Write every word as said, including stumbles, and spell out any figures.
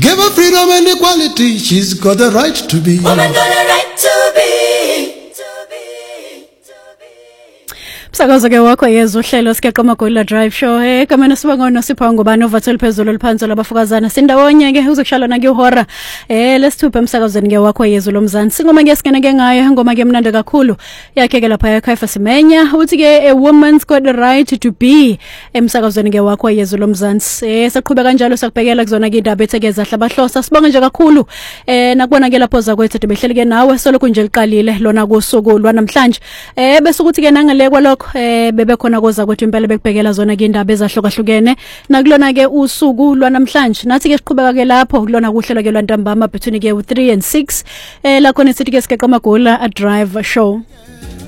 Give her freedom and equality. She's got the right to be. Woman got a right to be. Sakaza ke wakho yezwe uhlelo sikeqa amagoli drive show eh kamena sibangona sipha ngobani ovathela phezulu liphansi labafukazana sindawonye ke uzokushalona ke uhora eh lesithupha emsakazweni ke wakho yezwe lomzansi singoma ngesikene ke ngayo ngoma ke mnandi kakhulu yakhe ke lapha eKhaifa Simenya uthi ke a woman's got the right to be emsakazweni ke wakho yezwe lomzansi eh saqhubeka kanjalo sakubhekela kuzona ke indaba ethekeza hlabahlosa sibonga nje kakhulu eh nakubona ke lapho za kwethu behleli ke nawe soloko nje liqalile lona kusuku lwanamhlanje eh bese ukuthi ke nangale kwalokho eh bebe khona koza kwethu impela bekubhekela zona ke indaba ezahlukahlukene nakulona ke usuku lwanamhlanje nathi ke siqhubeka ke lapho kulona kuhlelo ke lwantambama between ke u three and six eh la khona sithi ke sikeqa amagoli a drive show.